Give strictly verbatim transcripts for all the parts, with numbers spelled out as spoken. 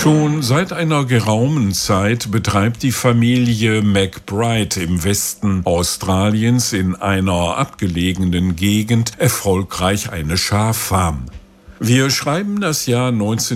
Schon seit einer geraumen Zeit betreibt die Familie McBride im Westen Australiens in einer abgelegenen Gegend erfolgreich eine Schaffarm. Wir schreiben das Jahr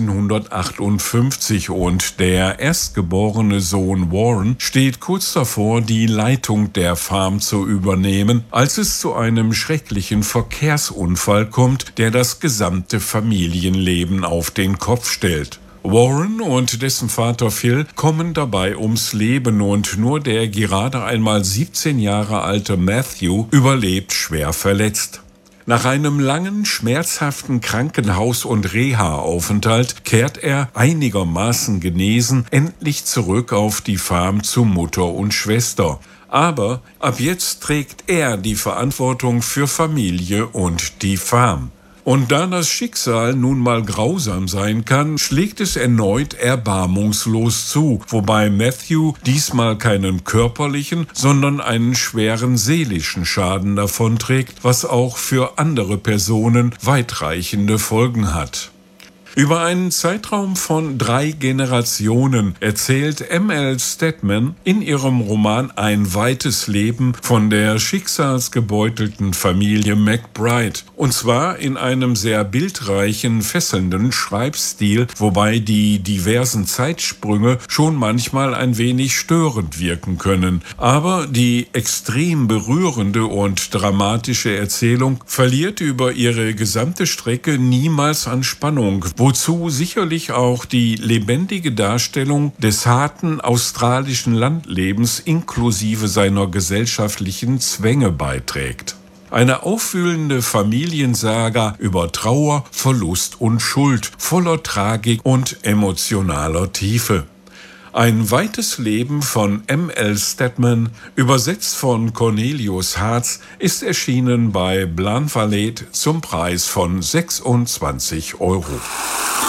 neunzehnhundertachtundfünfzig und der erstgeborene Sohn Warren steht kurz davor, die Leitung der Farm zu übernehmen, als es zu einem schrecklichen Verkehrsunfall kommt, der das gesamte Familienleben auf den Kopf stellt. Warren und dessen Vater Phil kommen dabei ums Leben und nur der gerade einmal siebzehn Jahre alte Matthew überlebt schwer verletzt. Nach einem langen, schmerzhaften Krankenhaus- und Reha-Aufenthalt kehrt er, einigermaßen genesen, endlich zurück auf die Farm zu Mutter und Schwester. Aber ab jetzt trägt er die Verantwortung für Familie und die Farm. Und da das Schicksal nun mal grausam sein kann, schlägt es erneut erbarmungslos zu, wobei Matthew diesmal keinen körperlichen, sondern einen schweren seelischen Schaden davonträgt, was auch für andere Personen weitreichende Folgen hat. Über einen Zeitraum von drei Generationen erzählt M L Stedman in ihrem Roman Ein weites Leben von der schicksalsgebeutelten Familie McBride. Und zwar in einem sehr bildreichen, fesselnden Schreibstil, wobei die diversen Zeitsprünge schon manchmal ein wenig störend wirken können. Aber die extrem berührende und dramatische Erzählung verliert über ihre gesamte Strecke niemals an Spannung, wozu sicherlich auch die lebendige Darstellung des harten australischen Landlebens inklusive seiner gesellschaftlichen Zwänge beiträgt. Eine aufwühlende Familiensaga über Trauer, Verlust und Schuld, voller Tragik und emotionaler Tiefe. Ein weites Leben von M L Stedman, übersetzt von Cornelius Hartz, ist erschienen bei Blanvalet zum Preis von sechsundzwanzig Euro.